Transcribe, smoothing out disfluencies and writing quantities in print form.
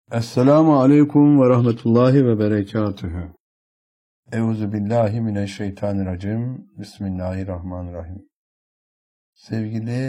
Esselamu aleyküm ve rahmetullahi ve berekatühü. Euzubillahimineşşeytanirracim. Bismillahirrahmanirrahim. Sevgili